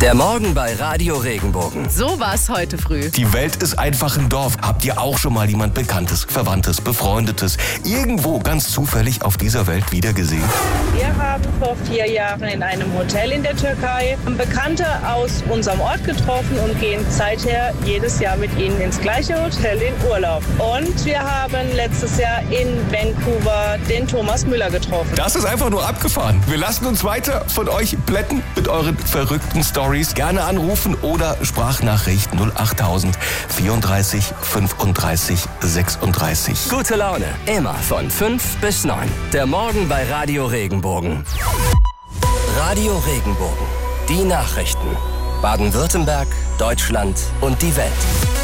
Der Morgen bei Radio Regenbogen. So war's heute früh. Die Welt ist einfach ein Dorf. Habt ihr auch schon mal jemand Bekanntes, Verwandtes, Befreundetes irgendwo ganz zufällig auf dieser Welt wiedergesehen? Wir haben vor 4 Jahren in einem Hotel in der Türkei Bekannte aus unserem Ort getroffen und gehen seither jedes Jahr mit ihnen ins gleiche Hotel in Urlaub. Und wir haben letztes Jahr in Vancouver den Thomas Müller getroffen. Das ist einfach nur abgefahren. Wir lassen uns weiter von euch plätten mit euren verrückten Stories. Gerne anrufen oder Sprachnachricht 08000 34 35 36. Gute Laune, immer von 5 bis 9. Der Morgen bei Radio Regenbogen. Radio Regenbogen. Die Nachrichten. Baden-Württemberg, Deutschland und die Welt.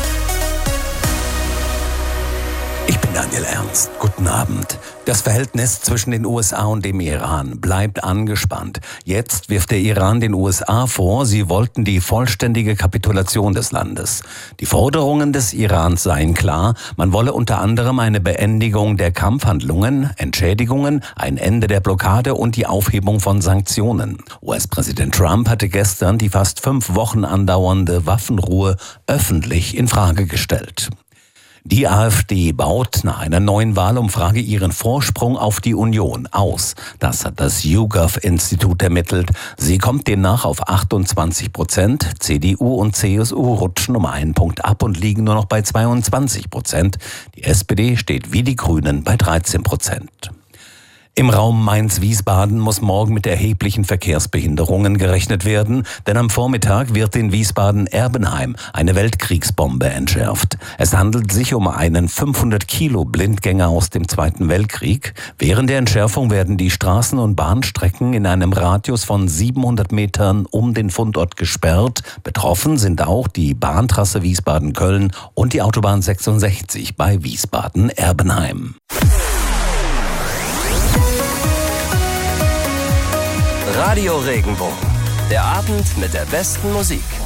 Ich bin Daniel Ernst. Guten Abend. Das Verhältnis zwischen den USA und dem Iran bleibt angespannt. Jetzt wirft der Iran den USA vor, sie wollten die vollständige Kapitulation des Landes. Die Forderungen des Irans seien klar, man wolle unter anderem eine Beendigung der Kampfhandlungen, Entschädigungen, ein Ende der Blockade und die Aufhebung von Sanktionen. US-Präsident Trump hatte gestern die fast 5 Wochen andauernde Waffenruhe öffentlich in Frage gestellt. Die AfD baut nach einer neuen Wahlumfrage ihren Vorsprung auf die Union aus. Das hat das YouGov-Institut ermittelt. Sie kommt demnach auf 28%. CDU und CSU rutschen um 1 Punkt ab und liegen nur noch bei 22%. Die SPD steht wie die Grünen bei 13%. Im Raum Mainz-Wiesbaden muss morgen mit erheblichen Verkehrsbehinderungen gerechnet werden, denn am Vormittag wird in Wiesbaden-Erbenheim eine Weltkriegsbombe entschärft. Es handelt sich um einen 500-Kilo-Blindgänger aus dem Zweiten Weltkrieg. Während der Entschärfung werden die Straßen- und Bahnstrecken in einem Radius von 700 Metern um den Fundort gesperrt. Betroffen sind auch die Bahntrasse Wiesbaden-Köln und die Autobahn 66 bei Wiesbaden-Erbenheim. Radio Regenbogen. Der Abend mit der besten Musik.